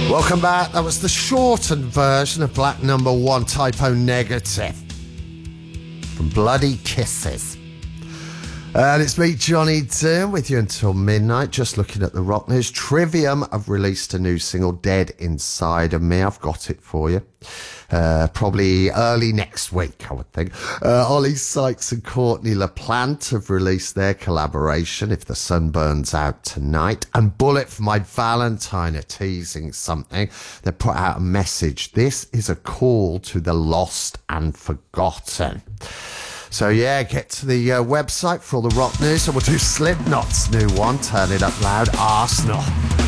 Welcome back. That was the shortened version of Black Number One, Typo Negative, from Bloody Kisses. And it's me, Johnny Dean, with you until midnight, just looking at the rock news. Trivium have released a new single, Dead Inside of Me. I've got it for you. Probably early next week, I would think. Ollie Sykes and Courtney LaPlante have released their collaboration, If the Sun Burns Out Tonight. And Bullet for My Valentine are teasing something. They put out a message. This is a call to the lost and forgotten. So yeah, get to the website for all the rock news, and we'll do Slipknot's new one, Turn It Up Loud, Arsenal.